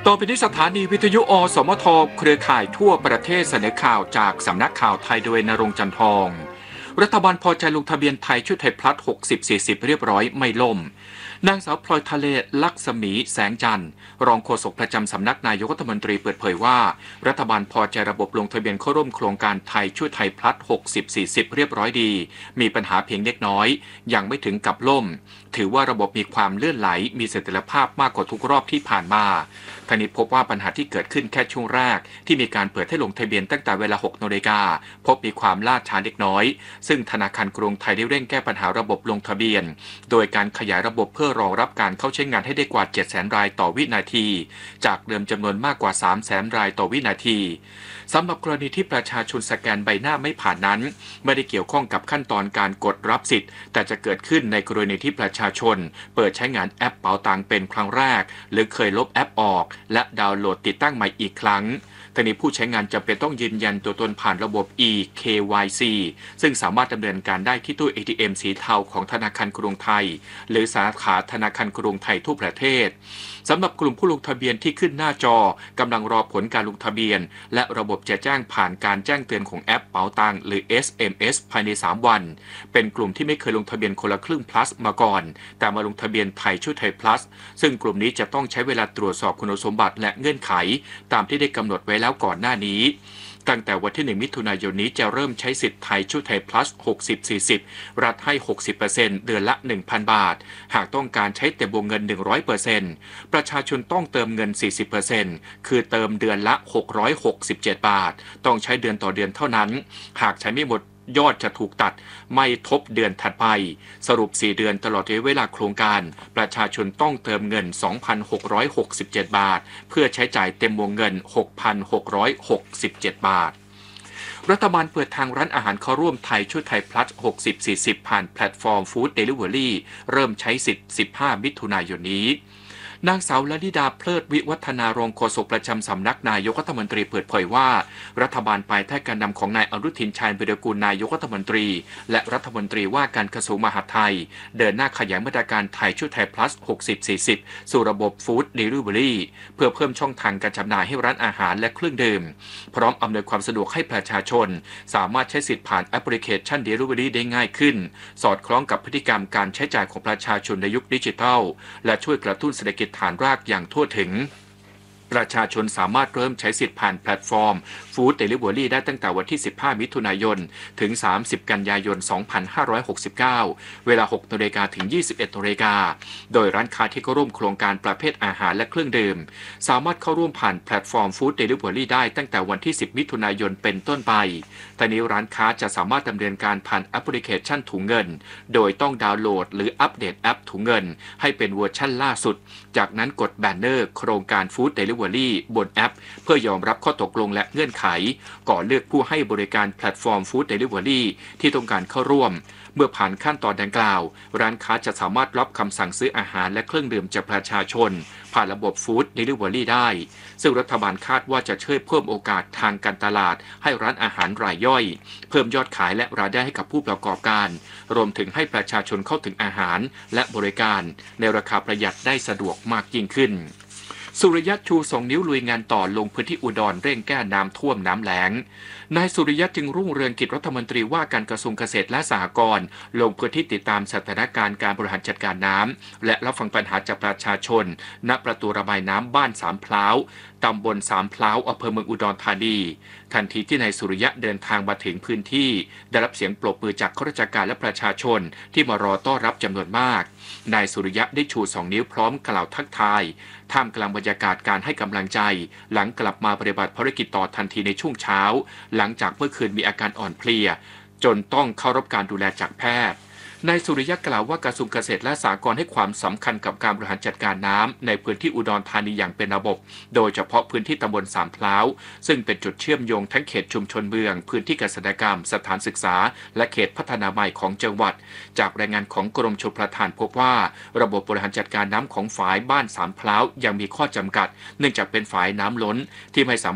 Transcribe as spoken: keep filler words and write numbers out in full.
ต่อไปนี้สถานีวิทยุอสมทเครือข่ายทั่วประเทศเสนอข่าวจากสำนักข่าวไทยโดยณรงค์จันทองรัฐบาลพอใจลงทะเบียนไทยชุดไทยพลัส หกสิบ สี่สิบ เรียบร้อยไม่ล่มนางสาวพลอยทะเลลักษมีแสงจันทร์รองโฆษกประจำสำนักนายกรัฐมนตรีเปิดเผยว่ารัฐบาลพอใจระบบลงทะเบียนเข้าร่วมโครงการไทยช่วยไทยพลัส หกสิบ สี่สิบ เรียบร้อยดีมีปัญหาเพียงเล็กน้อยยังไม่ถึงกับล่มถือว่าระบบมีความเลื่อนไหลมีเสถียรภาพมากกว่าทุกรอบที่ผ่านมาทางนี้พบว่าปัญหาที่เกิดขึ้นแค่ช่วงแรกที่มีการเปิดให้ลงทะเบียนตั้งแต่เวลา หกนาฬิกาพบมีความล่าช้าเล็กน้อยซึ่งธนาคารกรุงไทยได้เร่งแก้ปัญหาระบบลงทะเบียนโดยการขยายระบบเพื่อรองรับการเข้าใช้งานให้ได้กว่า เจ็ดแสน รายต่อวินาทีจากเดิมจำนวนมากกว่า สามแสน รายต่อวินาทีสำหรับกรณีที่ประชาชนสแกนใบหน้าไม่ผ่านนั้นไม่ได้เกี่ยวข้องกับขั้นตอนการกดรับสิทธิ์แต่จะเกิดขึ้นในกรณีที่ประชาชนเปิดใช้งานแอปเป๋าตังเป็นครั้งแรกหรือเคยลบแอปออกและดาวน์โหลดติดตั้งใหม่อีกครั้งทั้งนี้ผู้ใช้งานจำเป็นต้องยืนยันตัวตนผ่านระบบ อี เค วาย ซี ซึ่งสามารถดำเนินการได้ที่ตู้ เอ ที เอ็ม สีเทาของธนาคารกรุงไทยหรือสาขาธนาคารกรุงไทยทั่วประเทศสำหรับกลุ่มผู้ลงทะเบียนที่ขึ้นหน้าจอกำลังรอผลการลงทะเบียนและระบบจะแจ้งผ่านการแจ้งเตือนของแอปเป๋าตังหรือ เอส เอ็ม เอส ภายในสามวันเป็นกลุ่มที่ไม่เคยลงทะเบียนคนละครึ่ง plus มาก่อนแต่มาลงทะเบียนไทยช่วยไทย plus ซึ่งกลุ่มนี้จะต้องใช้เวลาตรวจสอบคุณสมบัติและเงื่อนไขตามที่ได้กำหนดไว้แล้วก่อนหน้านี้ตั้งแต่วันที่หนึ่งมิถุนายนนี้จะเริ่มใช้สิทธิ์ไทยช่วยไทย plus หกสิบ สี่สิบ รัฐให้ หกสิบเปอร์เซ็นต์ เดือนละ หนึ่งพัน บาทหากต้องการใช้เต็มวงเงิน หนึ่งร้อยเปอร์เซ็นต์ ประชาชนต้องเติมเงิน สี่สิบเปอร์เซ็นต์ คือเติมเดือนละ หกร้อยหกสิบเจ็ด บาทต้องใช้เดือนต่อเดือนเท่านั้นหากใช้ไม่หมดยอดจะถูกตัดไม่ทบเดือนถัดไปสรุปสี่เดือนตลอดระยะเวลาโครงการประชาชนต้องเติมเงิน สองพันหกร้อยหกสิบเจ็ด บาทเพื่อใช้จ่ายเต็มวงเงิน หกพันหกร้อยหกสิบเจ็ด บาทรัฐบาลเปิดทางร้านอาหารเข้าร่วมไทยช่วยไทยพลัส หกสิบ สี่สิบ ผ่านแพลตฟอร์มฟู้ดเดลิเวอรี่เริ่มใช้สิทธิ์ สิบห้า มิถุนายนนี้นางสาวลลิดาเพลิดวิวัฒนารองโฆษกประจำสำนักนายกรัฐมนตรีเปิดเผยว่ารัฐบาลภายใต้การนำของนายอนุทินชาญวิรากูลนายกรัฐมนตรีและรัฐมนตรีว่าการกระทรวงมหาดไทยเดินหน้าขยายมาตรการไทยช่วยไทย plus หกสิบ สี่สิบ สู่ระบบฟู้ดเดลิเวอรี่เพื่อเพิ่มช่องทางการจำหน่ายให้ร้านอาหารและเครื่องดื่มพร้อมอำนวยความสะดวกให้ประชาชนสามารถใช้สิทธิ์ผ่านแอปพลิเคชันเดลิเวอรี่ได้ง่ายขึ้นสอดคล้องกับพฤติกรรมการใช้จ่ายของประชาชนในยุคดิจิทัลและช่วยกระตุ้นเศรษฐกิจฐานรากอย่างทั่วถึงประชาชนสามารถเริ่มใช้สิทธิ์ผ่านแพลตฟอร์ม Food Delivery ได้ตั้งแต่วันที่ สิบห้า มิถุนายน ถึง สามสิบ กันยายน สองพันห้าร้อยหกสิบเก้า เวลา หกนาฬิกา ถึง ยี่สิบเอ็ดนาฬิกา โดยร้านค้าที่เข้าร่วมโครงการประเภทอาหารและเครื่องดื่มสามารถเข้าร่วมผ่านแพลตฟอร์ม Food Delivery ได้ตั้งแต่วันที่ สิบ มิถุนายน เป็นต้นไปแต่นี้ร้านค้าจะสามารถดำเนินการผ่านแอปพลิเคชันถุงเงินโดยต้องดาวน์โหลดหรืออัปเดตแอปถุงเงินให้เป็นเวอร์ชั่นล่าสุดจากนั้นกดแบนเนอร์โครงการ Food Deliveryบนแอปเพื่อยอมรับข้อตกลงและเงื่อนไขก่อนเลือกผู้ให้บริการแพลตฟอร์ม Food Delivery ที่ต้องการเข้าร่วมเมื่อผ่านขั้นตอนดังกล่าวร้านค้าจะสามารถรับคำสั่งซื้ออาหารและเครื่องดื่มจากประชาชนผ่านระบบ Food Delivery ได้ซึ่งรัฐบาลคาดว่าจะช่วยเพิ่มโอกาสทางการตลาดให้ร้านอาหารรายย่อยเพิ่มยอดขายและรายได้ให้กับผู้ประกอบการรวมถึงให้ประชาชนเข้าถึงอาหารและบริการในราคาประหยัดได้สะดวกมากยิ่งขึ้นสุริยะชูสองนิ้วลุยงานต่อลงพื้นที่อุดรเร่งแก้น้ำท่วมน้ำแล้งนายสุริยะจึงรุ่งเรืองกิจรัฐมนตรีว่าการกระทรวงเกษตรและสหกรณ์ลงพื้นที่ติดตามสถานการณ์การบริหารจัดการน้ำและรับฟังปัญหาจากประชาชนณประตูระบายน้ำบ้านสามพร้าวตำบลสามพร้าวอำเภอเมืองอุดรธานีทันทีที่นายสุริยะเดินทางมาถึงพื้นที่ได้รับเสียงปรบมือจากข้าราชการและประชาชนที่มารอต้อนรับจำนวนมากนายสุริยะได้ชูสองนิ้วพร้อมกล่าวทักทายท่ามกลางบรรยากาศการให้กำลังใจหลังกลับมาปฏิบัติภารกิจต่อทันทีในช่วงเช้าหลังจากเมื่อคืนมีอาการอ่อนเพลียจนต้องเข้ารับการดูแลจากแพทย์นายสุริยะกล่าวว่ากระทรวงเกษตรและสหกรณ์ให้ความสำคัญกับการบริหารจัดการน้ำในพื้นที่อุดรธานีอย่างเป็นระบบโดยเฉพาะพื้นที่ตำบลสามพร้าวซึ่งเป็นจุดเชื่อมโยงทั้งเขตชุมชนเมืองพื้นที่เกษตรกรรมสถานศึกษาและเขตพัฒนาใหม่ของจังหวัดจากรายงานของกรมชลประทานพบว่าระบบบริหารจัดการน้ำของฝายบ้านสามพร้าวยังมีข้อจำกัดเนื่องจากเป็นฝายน้ำล้นที่ไม่สามารถ